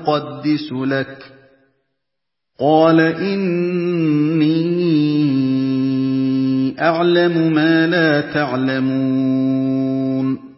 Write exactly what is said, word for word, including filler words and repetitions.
أُقَدِّسُ لَكَ ۖ قَالَ إِنِّي أَعْلَمُ مَا لَا تَعْلَمُونَ